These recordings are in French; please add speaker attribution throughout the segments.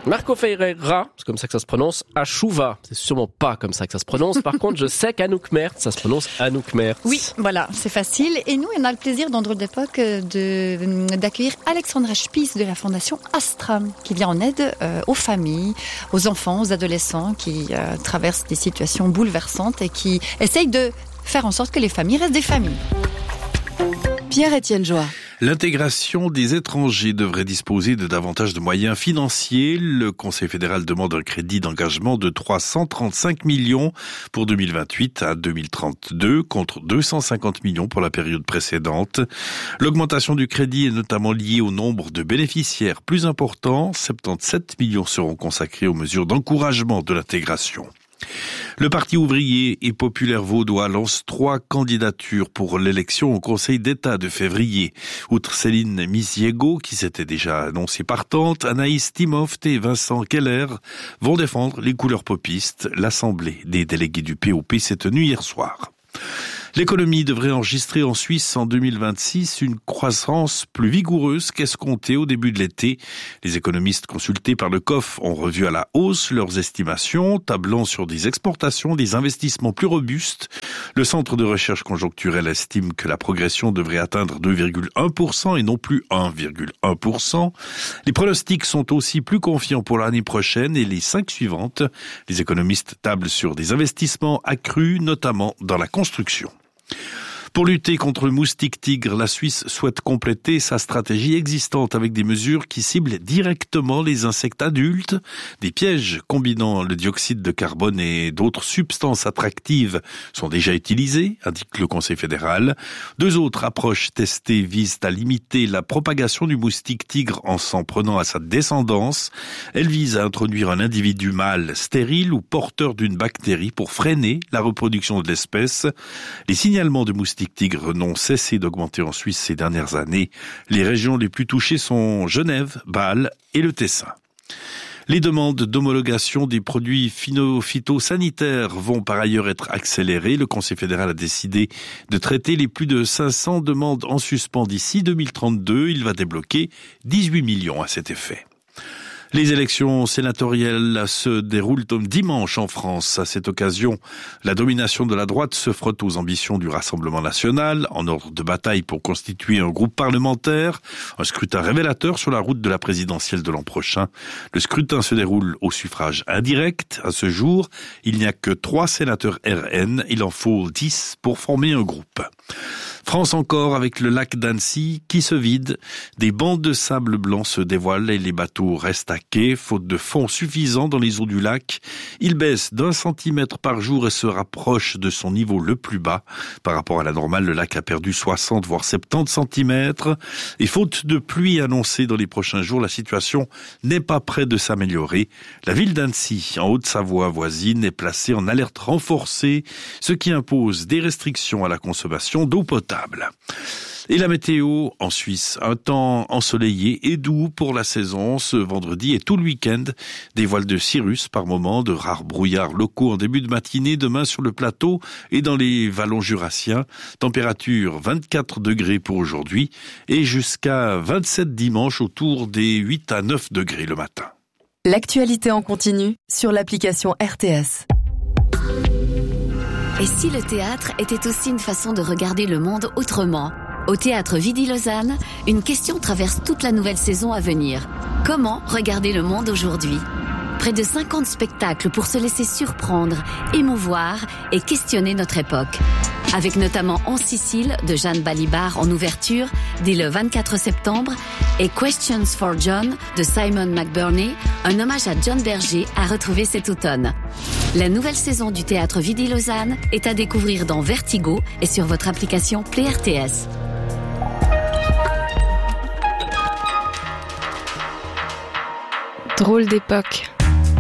Speaker 1: Marco Ferreira, c'est comme ça que ça se prononce. Achuva, c'est sûrement pas comme ça que ça se prononce. Par contre, je sais qu'Anouk Mertz, ça se prononce Anouk Mertz.
Speaker 2: Oui, voilà, c'est facile. Et nous, on a le plaisir dans Drôle d'époque d'accueillir Alexandra Spies de la Fondation Astra, qui vient en aide aux familles, aux enfants, aux adolescents qui traversent des situations bouleversantes et qui essayent de faire en sorte que les familles restent des familles.
Speaker 3: Pierre-Étienne Joie.
Speaker 4: L'intégration des étrangers devrait disposer de davantage de moyens financiers. Le Conseil fédéral demande un crédit d'engagement de 335 millions pour 2028 à 2032 contre 250 millions pour la période précédente. L'augmentation du crédit est notamment liée au nombre de bénéficiaires plus important. 77 millions seront consacrés aux mesures d'encouragement de l'intégration. Le Parti ouvrier et populaire vaudois lance 3 candidatures pour l'élection au Conseil d'État de février. Outre Céline Misiego, qui s'était déjà annoncée partante, Anaïs Timoft et Vincent Keller vont défendre les couleurs popistes. L'Assemblée des délégués du POP s'est tenue hier soir. L'économie devrait enregistrer en Suisse en 2026 une croissance plus vigoureuse qu'escomptée au début de l'été. Les économistes consultés par le COF ont revu à la hausse leurs estimations, tablant sur des exportations, des investissements plus robustes. Le Centre de recherche conjoncturelle estime que la progression devrait atteindre 2,1% et non plus 1,1%. Les pronostics sont aussi plus confiants pour l'année prochaine et les 5 suivantes. Les économistes tablent sur des investissements accrus, notamment dans la construction. Pour lutter contre le moustique tigre, la Suisse souhaite compléter sa stratégie existante avec des mesures qui ciblent directement les insectes adultes. Des pièges combinant le dioxyde de carbone et d'autres substances attractives sont déjà utilisés, indique le Conseil fédéral. 2 autres approches testées visent à limiter la propagation du moustique tigre en s'en prenant à sa descendance. Elles visent à introduire un individu mâle stérile ou porteur d'une bactérie pour freiner la reproduction de l'espèce. Les signalements de moustiques tigres n'ont cessé d'augmenter en Suisse ces dernières années. Les régions les plus touchées sont Genève, Bâle et le Tessin. Les demandes d'homologation des produits phytosanitaires vont par ailleurs être accélérées. Le Conseil fédéral a décidé de traiter les plus de 500 demandes en suspens d'ici 2032. Il va débloquer 18 millions à cet effet. Les élections sénatoriales se déroulent dimanche en France. À cette occasion, la domination de la droite se frotte aux ambitions du Rassemblement national, en ordre de bataille pour constituer un groupe parlementaire. Un scrutin révélateur sur la route de la présidentielle de l'an prochain. Le scrutin se déroule au suffrage indirect. À ce jour, il n'y a que 3 sénateurs RN. Il en faut 10 pour former un groupe. France encore avec le lac d'Annecy qui se vide. Des bandes de sable blanc se dévoilent et les bateaux restent à quai, faute de fond suffisant dans les eaux du lac. Il baisse d'1 centimètre par jour et se rapproche de son niveau le plus bas. Par rapport à la normale, le lac a perdu 60 voire 70 centimètres. Et faute de pluie annoncée dans les prochains jours, la situation n'est pas près de s'améliorer. La ville d'Annecy, en Haute-Savoie voisine, est placée en alerte renforcée, ce qui impose des restrictions à la consommation d'eau potable. Et la météo en Suisse, un temps ensoleillé et doux pour la saison ce vendredi et tout le week-end. Des voiles de cirrus par moment, de rares brouillards locaux en début de matinée, demain sur le plateau et dans les vallons jurassiens. Température 24 degrés pour aujourd'hui et jusqu'à 27 dimanche autour des 8 à 9 degrés le matin.
Speaker 3: L'actualité en continu sur l'application RTS.
Speaker 5: Et si le théâtre était aussi une façon de regarder le monde autrement ? Au Théâtre Vidi-Lausanne, une question traverse toute la nouvelle saison à venir. Comment regarder le monde aujourd'hui ? Près de 50 spectacles pour se laisser surprendre, émouvoir et questionner notre époque. Avec notamment En Sicile de Jeanne Balibar en ouverture dès le 24 septembre et Questions for John de Simon McBurney, un hommage à John Berger à retrouver cet automne. La nouvelle saison du Théâtre Vidi-Lausanne est à découvrir dans Vertigo et sur votre application Play RTS.
Speaker 6: Drôle d'époque.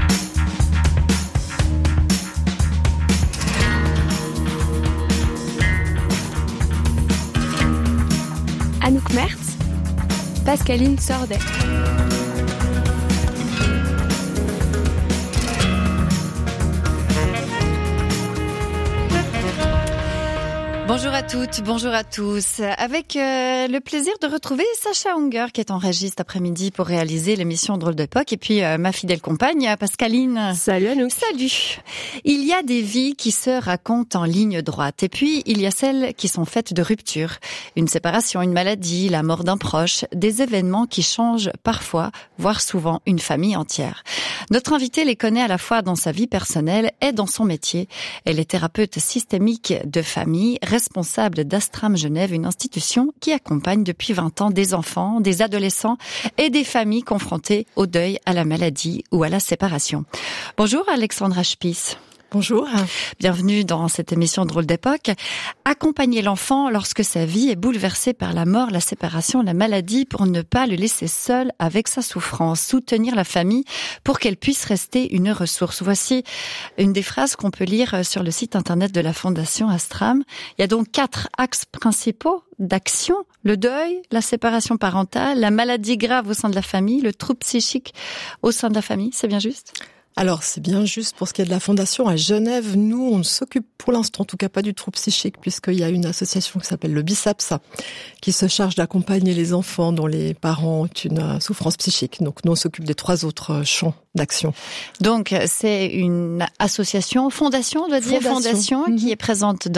Speaker 6: Anouk Mertz, Pascaline Sordet.
Speaker 2: Bonjour à toutes, bonjour à tous. Avec le plaisir de retrouver Sacha Unger qui est en régie cet après-midi pour réaliser l'émission Drôle d'époque et puis ma fidèle compagne Pascaline.
Speaker 6: Salut Anouk.
Speaker 2: Salut. Il y a des vies qui se racontent en ligne droite et puis il y a celles qui sont faites de ruptures. Une séparation, une maladie, la mort d'un proche, des événements qui changent parfois, voire souvent, une famille entière. Notre invitée les connaît à la fois dans sa vie personnelle et dans son métier. Elle est thérapeute systémique de famille, responsable d'Astram Genève, une institution qui accompagne depuis 20 ans des enfants, des adolescents et des familles confrontées au deuil, à la maladie ou à la séparation. Bonjour Alexandra Spies.
Speaker 7: Bonjour.
Speaker 2: Bienvenue dans cette émission Drôle d'époque. Accompagner l'enfant lorsque sa vie est bouleversée par la mort, la séparation, la maladie pour ne pas le laisser seul avec sa souffrance. Soutenir la famille pour qu'elle puisse rester une ressource. Voici une des phrases qu'on peut lire sur le site internet de la Fondation Astram. Il y a donc 4 axes principaux d'action. Le deuil, la séparation parentale, la maladie grave au sein de la famille, le trouble psychique au sein de la famille. C'est bien juste ?
Speaker 7: Alors, c'est bien juste pour ce qui est de la Fondation à Genève. Nous, on ne s'occupe pour l'instant, en tout cas pas du trouble psychique, puisqu'il y a une association qui s'appelle le BISAPS, qui se charge d'accompagner les enfants dont les parents ont une souffrance psychique. Donc, nous, on s'occupe des 3 autres champs d'action.
Speaker 2: Donc, c'est une association, fondation, on doit dire, fondation qui est présente dans